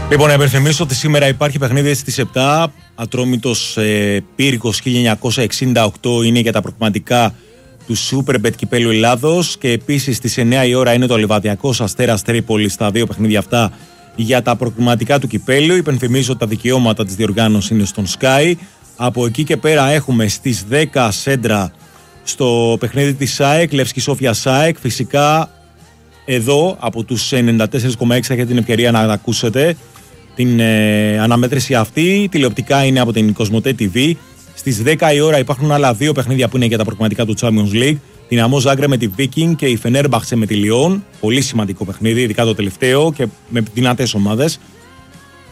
Λοιπόν, να υπενθυμίσω ότι σήμερα υπάρχει παιχνίδι στις 7. Ατρόμητος Πύργος 1968 είναι για τα προκριματικά του Superbet Κυπέλλου Ελλάδος. Και επίσης στις 9 η ώρα είναι το Λιβαδιακός Αστέρας Τρίπολης, στα δύο παιχνίδια αυτά για τα προκριματικά του Κυπέλλου. Υπενθυμίζω ότι τα δικαιώματα της διοργάνωσης είναι στον Sky. Από εκεί και πέρα έχουμε στις 10 Σέντρα στο παιχνίδι της ΣΑΕΚ, Λευσκή Σόφια ΣΑΕΚ. Φυσικά εδώ από τους 94,6 έχετε την ευκαιρία να ακούσετε την αναμέτρηση αυτή. Τηλεοπτικά είναι από την Κοσμοτέ TV. Στις 10 η ώρα υπάρχουν άλλα δύο παιχνίδια που είναι για τα προκριματικά του Champions League. Την Αμό Ζάγκρε με τη Viking και η Φενέρμπαχτσε με τη Λιόν. Πολύ σημαντικό παιχνίδι, ειδικά το τελευταίο και με δυνατές ομάδες.